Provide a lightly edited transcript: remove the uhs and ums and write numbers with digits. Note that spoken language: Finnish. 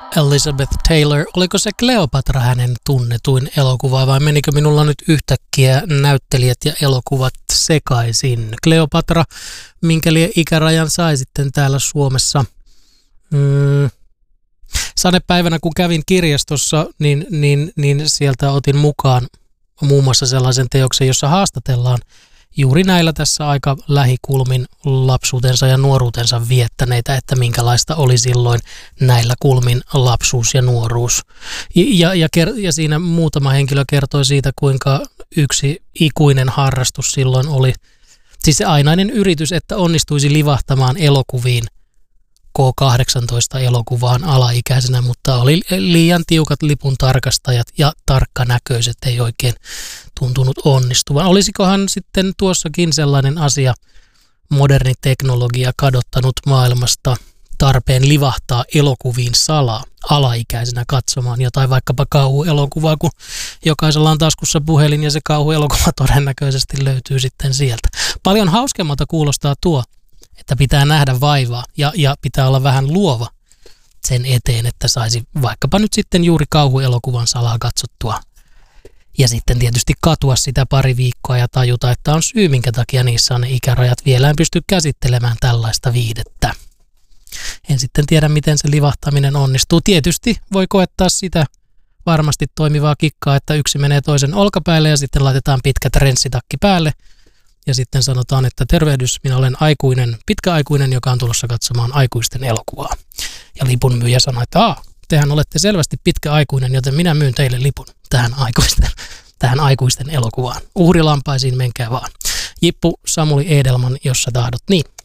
Elizabeth Taylor. Oliko se Kleopatra hänen tunnetuin elokuva vai menikö minulla nyt yhtäkkiä näyttelijät ja elokuvat sekaisin? Kleopatra, minkä ikärajan sai sitten täällä Suomessa? Sadepäivänä kun kävin kirjastossa, niin sieltä otin mukaan muun muassa sellaisen teoksen, jossa haastatellaan juuri näillä tässä aika lähikulmin lapsuutensa ja nuoruutensa viettäneitä, että minkälaista oli silloin näillä kulmin lapsuus ja nuoruus. Ja siinä muutama henkilö kertoi siitä, kuinka yksi ikuinen harrastus silloin oli, siis se ainainen yritys, että onnistuisi livahtamaan elokuviin K-18-elokuvaan alaikäisenä, mutta oli liian tiukat lipun tarkastajat ja tarkkanäköiset ei oikein tuntunut onnistuvan. Olisikohan sitten tuossakin sellainen asia, moderni teknologia kadottanut maailmasta tarpeen livahtaa elokuviin salaa alaikäisenä katsomaan jotain vaikkapa kauhuelokuvaa, kun jokaisella on taskussa puhelin ja se kauhuelokuva todennäköisesti löytyy sitten sieltä. Paljon hauskemmalta kuulostaa tuo, että pitää nähdä vaivaa ja pitää olla vähän luova sen eteen, että saisi vaikkapa nyt sitten juuri kauhuelokuvan salaa katsottua. Ja sitten tietysti katua sitä pari viikkoa ja tajuta, että on syy, minkä takia niissä on ne ikärajat. Vielä en pysty käsittelemään tällaista viihdettä. En sitten tiedä, miten se livahtaminen onnistuu. Tietysti voi koettaa sitä varmasti toimivaa kikkaa, että yksi menee toisen olkapäälle ja sitten laitetaan pitkä trenssitakki päälle. Ja sitten sanotaan, että tervehdys, minä olen pitkäaikuinen, joka on tulossa katsomaan aikuisten elokuvaa. Ja lipun myyjä sanoi, että tehän olette selvästi pitkäaikuinen, joten minä myyn teille lipun tähän aikuisten elokuvaan. Uhrilampaisiin menkää vaan. Jippu Samuli Edelman, jos sä tahdot niin.